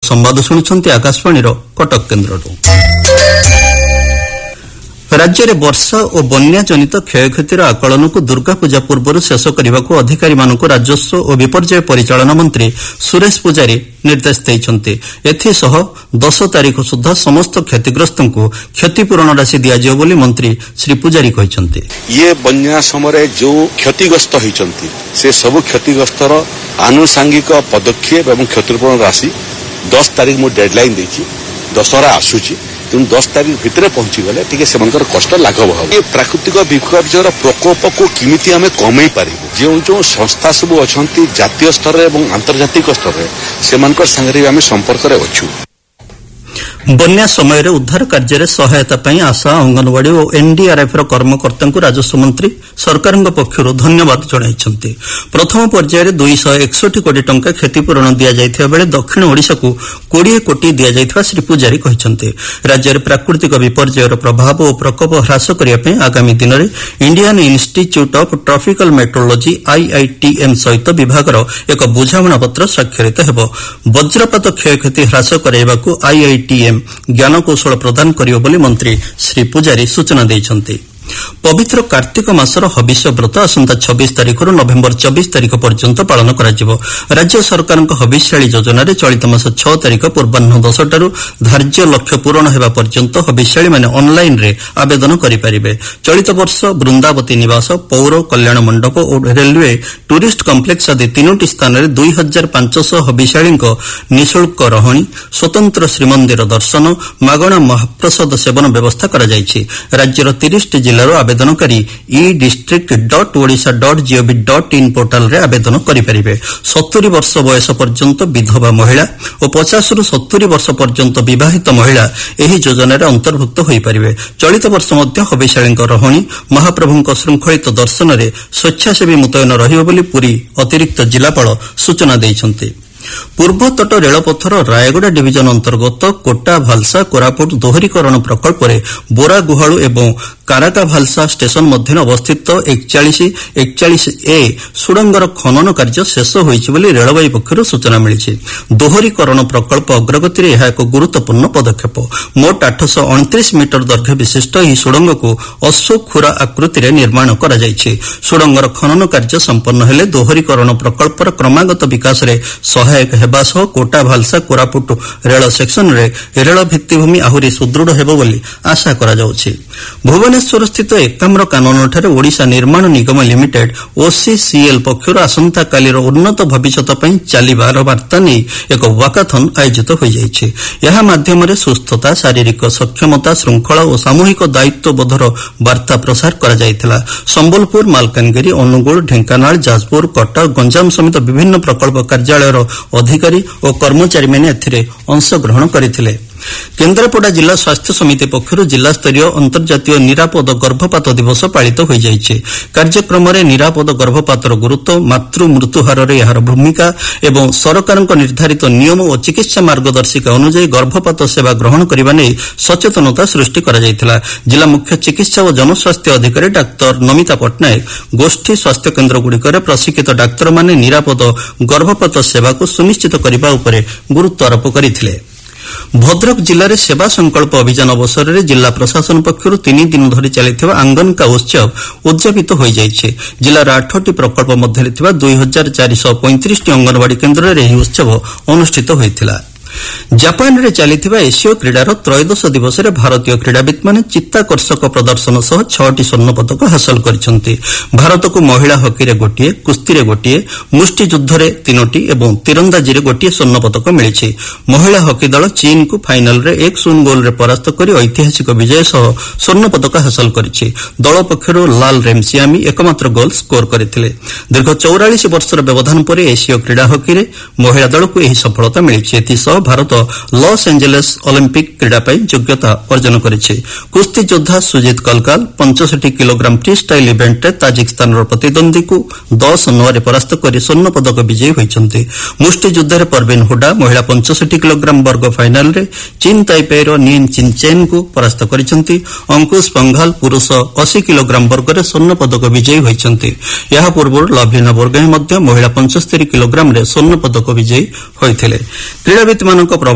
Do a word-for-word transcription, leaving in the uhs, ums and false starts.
संवाद शुणुछंती आकाशवाणी कटक केन्द्ररू। राज्य में वर्षा और बन्या जनित क्षयक्षतिर आकलन को दुर्गा पूजा पूर्व शेष करने को अधिकारी मानक राजस्व और विपर्यय परिचालन मंत्री सुरेश पुजारी निर्देश देते। एसह दस तारीख सुधा समस्त क्षतिग्रस्त को क्षतिपूरण राशि दिज्व बोली मंत्री श्री पुजारी कहते। ये बन्या समय जो क्षतिग्रस्त होती से सब क्षतिग्रस्तर आनुषांगिक पदक्षेप और क्षतिपूरण राशि दस तारीख मु डेडलाइन देछि। दशहरा आसूची तेणु दस तारीख भितर पहुंची गले टी से कष्ट लाघव हम। प्राकृतिक विपर्ययर प्रकोप को किमिति आमे कमई पारिबु। जो जो संस्था सब अच्छा जातीय स्तर और आंतर्जातिक स्तर से संगे आमे संपर्क रे अछु। बन्या समय उद्धार कार्य सहायता पाई आशा अंगनवाड़ी और एनडीआरएफ कर्मकर्ता राजस्व मंत्री सरकार पक्षर धन्यवाद जणाइछन्ति। प्रथम पर्यायर दुईश एकसठ कोटी टंका क्षतिपूरण दि जाइथिबा बेले दक्षिण ओडिशा को बीस कोटी दि जाइथिबा श्री पुजारी कहछन्ति। राज्य में प्राकृतिक विपर्ययर प्रभाव और प्रकोप ह्रास करने पई आगामी दिन में Indian institute of tropical metrology IITM सहित विभाग एक बुझामणा पत्र स्वाक्षरित हेबो। वज्रपात क्षयक्षति ह्रास कराइबाकू आईआईटीएम ज्ञानकौशल प्रदान करियो बोली मंत्री श्री पुजारी सूचना देइछन्ति। पवित्र कार्तिक मासर हविष्य व्रत आसंता छब्बीस तारीख नवेम्बर चौबीस तारीख पर्यंत पालन करा। राज्य सरकार हविष्याली योजन चलित मास छह तारीख पूर्वाह्न दसटार धार्य लक्ष्य पूरण होगा पर्यंत हविष्याली माने ऑनलाइन रे आवेदन करें। चलित वर्ष वृंदावती निवास पौर कल्याण मंडप और रेलवे टूरिस्ट कम्प्लेक्स आदि तीनोटी स्थान में दुई हजार पांचश हविष्याली निःशुल्क रही स्वतंत्र श्रीमंदिर दर्शन मागणा महाप्रसाद सेवन व्यवस्था कर तीस जिला आवेदनकारी ई district dot Odisha dot gov dot in portal रे आवेदन करें। सत्तरी वर्ष बयस पर्यंत विधवा महिला और पचास रु सत्तरी वर्ष पर्यंत विवाहित महिला एही योजन अंतर्भुक्त हो पारे। चलित वर्ष मध्य हविष्याली रही महाप्रभु श्रृंखलित दर्शन में स्वेच्छासेवी मुतयन रहिबो बोली पुरी अतिरिक्त जिलापाल सूचना देइछन्ति। पूर्वतट रेलपथर रायगड़ा डिविजन अंतर्गत कोटा भालसा कोरापुट दोहरीकरण प्रकल्प में बोरा गुहालु एवं काराका भालसा स्टेशन मध्य अवस्थित एकचाश एकचाश ए सुड़ंगर खनन कार्य शेष होइछि रेलवाई पक्षर सूचना मिली। दोहरीकरण प्रकल्प अग्रगति में यह एक गुरुत्वपूर्ण पदक्षेप। मोट आठश अणतीस मीटर दैर्घ्य विशिष्ट यह सुड़ंग को अशोक खुरा आकृति में निर्माण कर सुड़ंगर खनन कार्य संपन्न हेले दोहरीकरण प्रकल्पर क्रमागत विकास में सहायक हेबा सह कोटा भालसा कोरापुट रेल सेक्शन रे रेल भित्तिभूमि आहुरी सुदृढ़ हेबो बोली आशा करा जाउछि। भुवनेश्वर स्थित एकाम्र कानून ठारे ओडिशा निर्माण निगम लिमिटेड ओसीसीएल पक्षर आसंता कालीर उन्नत भविष्यत पई चालिबार वार्ता नहीं एक वाकाथन आयोजित हो जाइछि। यह माध्यम सुस्थता शारीरिक सक्षमता श्रृंखला और सामूहिक दायित्वबोधर वार्ता प्रसार करा जायथिला। संबलपुर मालकानगिरी अनुगुल ढेंकानाल जाजपुर कटक गंजाम समेत विभिन्न प्रकल्प कार्यालय अधिकारी और कर्मचारी मैंने एथिरे अंशग्रहण करथिले। केन्द्रापड़ा जिला स्वास्थ्य समिति पक्षर जिला स्तरीय अंतर्जातीय निरापद गर्भपात दिवस पालित हो जाइछे। कार्यक्रम में निरापद गर्भपातर गुरुत्व मातृ मृत्युहार यार भूमिका एवं सरकार निर्धारित नियम और चिकित्सा मार्गदर्शिका अनुसार गर्भपात सेवा ग्रहण करने नहीं सचेतनता सृष्टि करा जायथिला। जिला मुख्य चिकित्सा और जनस्वास्थ्य अधिकारी डाक्तर नमिता पट्टनायक गोष्ठी स्वास्थ्य केन्द्र गुड़िकर प्रशिक्षित डाक्तर माने निरापद गर्भपात सेवा को सुनिश्चित करने उपर गुरुत्व आरोप करथिले। भद्रक जिले में सेवा संकल्प अभियान अवसर में जिला प्रशासन पक्षर तीन दिन धरी चलता आंगन का उत्सव उद्यापित हो जाइए। जिलार आठटी प्रकल्प मध्य दुई हजार चार सौ पैंतीस अंगनवाड़ी केन्द्र में यह उत्सव अनुष्ठित होता। जापान रे चलिथिबा एशिया क्रीडार त्रयोदश दिवस रे भारतीय क्रीड़ाविद माने चित्ताकर्षक प्रदर्शन सह छह स्वर्ण पदक हासिल करिसेंति। भारत को महिला हॉकी रे गोटिए, कुस्ती रे गोटिए, मुष्टियुद्ध रे तीनोटी एवं तीरंदाजी रे गोटिए स्वर्ण पदक मिलिछि। महिला हॉकी दल चीन को फाइनल रे एक शून्य गोल रे परास्त करी ऐतिहासिक विजय सह स्वर्ण पदक हासिल करिछि। दल पक्षरु लाल रेमसियामी एकमात्र गोल स्कोर करथिले। दीर्घ चौरालीस वर्षर व्यवधान पर एशिया क्रीड़ा हॉकी रे महिला दल को यही सफलता मिलिछि। एथिसह भारत लॉस एंजेलिस ओलंपिक क्रीड़ा पर योग्यता अर्जन करिछि। कुस्ती योद्धा सुजीत कलकाल पैंसठ किलोग्राम फ्री स्टाइल इवेंट रे ताजिकिस्तान प्रतिद्वंदी को दस नौ रे परास्त कर स्वर्ण पदक विजयी होइछन्ति। मुष्टियुद्ध रे परवीन हुडा महिला पैंसठ किलोग्राम वर्ग फाइनाल रे चीन ताइपेर नियन चिनचेन को परास्त करिछन्ति। अंकुश पंघाल पुरुष अस्सी किलोग्राम वर्ग रे स्वर्ण पदक विजयी होइछन्ति। यहा पूर्व लवलीना बोरगोहें महिला पचहत्तर किलोग्राम रे स्वर्ण पदक विजयी होइथिले। क्रीड़ाविद मानक